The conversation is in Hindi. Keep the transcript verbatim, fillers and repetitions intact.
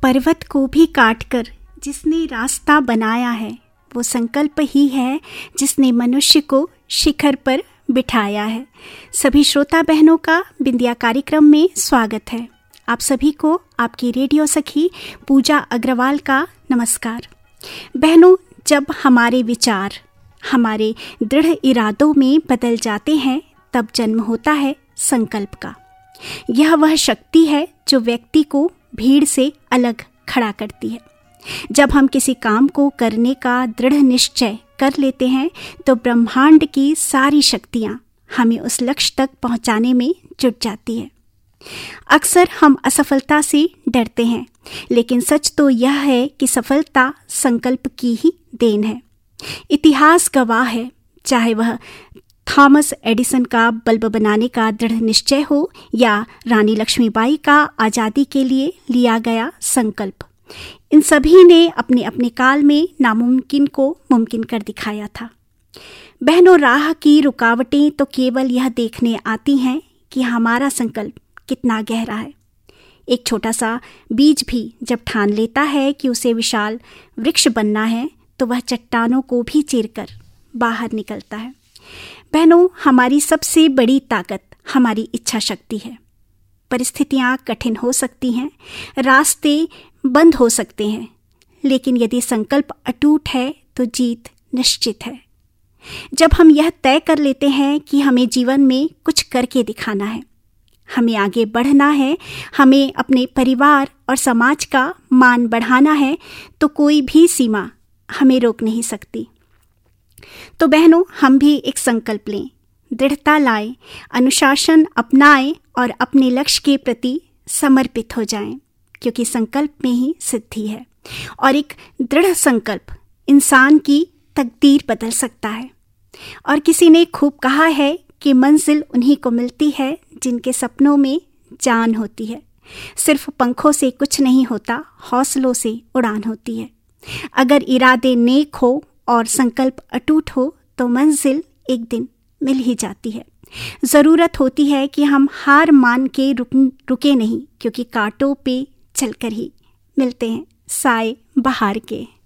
पर्वत को भी काटकर जिसने रास्ता बनाया है, वो संकल्प ही है जिसने मनुष्य को शिखर पर बिठाया है। सभी श्रोता बहनों का बिंदिया कार्यक्रम में स्वागत है। आप सभी को आपकी रेडियो सखी पूजा अग्रवाल का नमस्कार। बहनों, जब हमारे विचार हमारे दृढ़ इरादों में बदल जाते हैं, तब जन्म होता है संकल्प का। यह वह शक्ति है जो व्यक्ति को भीड़ से अलग खड़ा करती है। जब हम किसी काम को करने का दृढ़ निश्चय कर लेते हैं, तो ब्रह्मांड की सारी शक्तियां हमें उस लक्ष्य तक पहुंचाने में जुट जाती है। अक्सर हम असफलता से डरते हैं, लेकिन सच तो यह है कि सफलता संकल्प की ही देन है। इतिहास गवाह है, चाहे वह थॉमस एडिसन का बल्ब बनाने का दृढ़ निश्चय हो या रानी लक्ष्मीबाई का आज़ादी के लिए लिया गया संकल्प। इन सभी ने अपने अपने काल में नामुमकिन को मुमकिन कर दिखाया था। बहनों, राह की रुकावटें तो केवल यह देखने आती हैं कि हमारा संकल्प कितना गहरा है। एक छोटा सा बीज भी जब ठान लेता है कि उसे विशाल वृक्ष बनना है, तो वह चट्टानों को भी चीरकर बाहर निकलता है। बहनों, हमारी सबसे बड़ी ताकत हमारी इच्छा शक्ति है। परिस्थितियाँ कठिन हो सकती हैं, रास्ते बंद हो सकते हैं, लेकिन यदि संकल्प अटूट है तो जीत निश्चित है। जब हम यह तय कर लेते हैं कि हमें जीवन में कुछ करके दिखाना है, हमें आगे बढ़ना है, हमें अपने परिवार और समाज का मान बढ़ाना है, तो कोई भी सीमा हमें रोक नहीं सकती। तो बहनों, हम भी एक संकल्प लें, दृढ़ता लाएं, अनुशासन अपनाएं और अपने लक्ष्य के प्रति समर्पित हो जाएं, क्योंकि संकल्प में ही सिद्धि है और एक दृढ़ संकल्प इंसान की तकदीर बदल सकता है। और किसी ने खूब कहा है कि मंजिल उन्हीं को मिलती है जिनके सपनों में जान होती है। सिर्फ पंखों से कुछ नहीं होता, हौसलों से उड़ान होती है। अगर इरादे नेक हो और संकल्प अटूट हो, तो मंजिल एक दिन मिल ही जाती है। ज़रूरत होती है कि हम हार मान के रुक रुके नहीं, क्योंकि कांटों पे चलकर ही मिलते हैं साए बहार के।